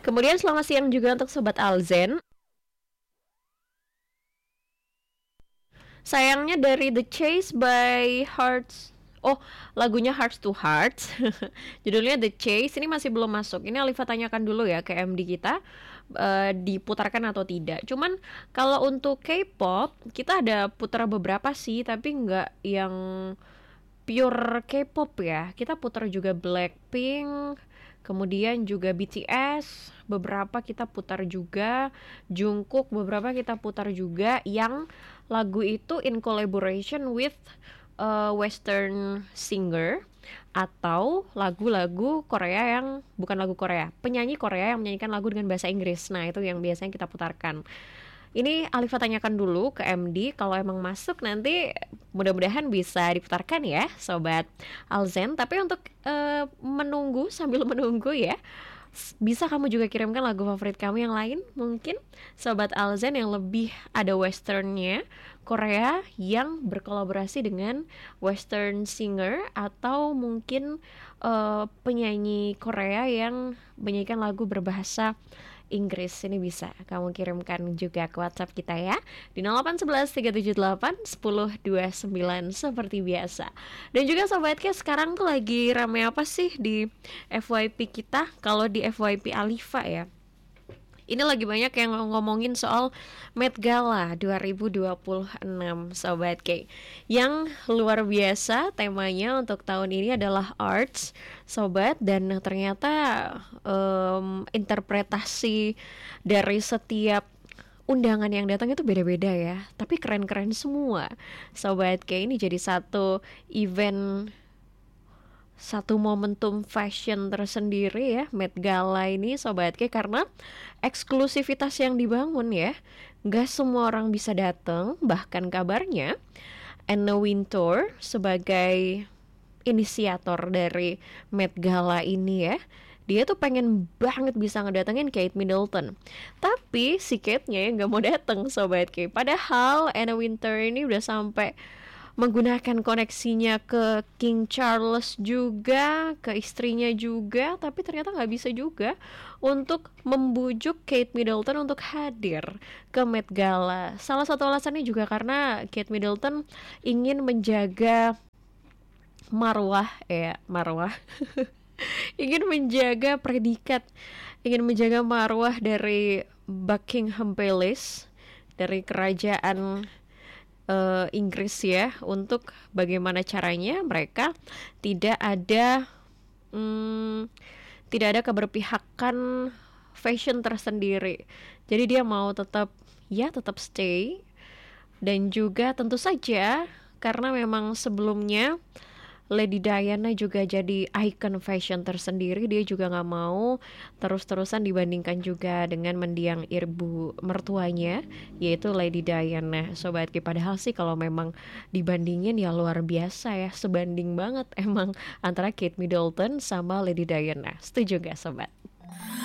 Kemudian selamat siang juga untuk Sobat Alzen. Sayangnya dari The Chase by Hearts. Oh, lagunya Hearts to Hearts. Judulnya The Chase. Ini masih belum masuk. Ini Alifa tanyakan dulu ya ke MD kita, diputarkan atau tidak. Cuman kalau untuk K-pop kita ada putar beberapa sih, tapi nggak yang pure K-pop ya. Kita putar juga Blackpink, kemudian juga BTS, beberapa kita putar juga Jungkook, beberapa kita putar juga yang lagu itu in collaboration with Western singer, atau lagu-lagu Korea yang bukan lagu Korea, penyanyi Korea yang menyanyikan lagu dengan bahasa Inggris. Nah, itu yang biasanya kita putarkan. Ini Alifa tanyakan dulu ke MD, kalau emang masuk nanti mudah-mudahan bisa diputarkan ya Sobat Alzen. Tapi untuk menunggu, sambil menunggu ya, bisa kamu juga kirimkan lagu favorit kamu yang lain, mungkin Sobat Alzen yang lebih ada westernnya, Korea yang berkolaborasi dengan western singer, atau mungkin penyanyi Korea yang menyanyikan lagu berbahasa Inggris. Ini bisa kamu kirimkan juga ke WhatsApp kita ya di 0811 378 1029 seperti biasa. Dan juga Sobat K, sekarang tuh lagi rame apa sih di FYP kita? Kalau di FYP Alifa ya, ini lagi banyak yang ngomongin soal Met Gala 2026 Sobat K, yang luar biasa. Temanya untuk tahun ini adalah arts Sobat, dan ternyata interpretasi dari setiap undangan yang datang itu beda-beda ya, tapi keren-keren semua Sobat K. Ini jadi satu event, satu momentum fashion tersendiri ya, Met Gala ini Sobat K, karena eksklusivitas yang dibangun ya. Gak semua orang bisa datang, bahkan kabarnya Anna Wintour sebagai inisiator dari Met Gala ini ya, dia tuh pengen banget bisa ngedatengin Kate Middleton, tapi si Kate-nya gak mau dateng Sobat K. Padahal Anna Wintour ini udah sampai menggunakan koneksinya ke King Charles juga, ke istrinya juga, tapi ternyata nggak bisa juga untuk membujuk Kate Middleton untuk hadir ke Met Gala. Salah satu alasannya juga karena Kate Middleton ingin menjaga marwah ingin menjaga predikat, ingin menjaga marwah dari Buckingham Palace, dari kerajaan Inggris ya, untuk bagaimana caranya mereka tidak ada keberpihakan fashion tersendiri. Jadi dia mau tetap stay, dan juga tentu saja karena memang sebelumnya Lady Diana juga jadi icon fashion tersendiri, dia juga gak mau terus-terusan dibandingkan juga dengan mendiang ibu mertuanya, yaitu Lady Diana Sobat Ki. Padahal sih kalau memang dibandingin ya luar biasa ya, sebanding banget emang antara Kate Middleton sama Lady Diana. Setuju gak Sobat?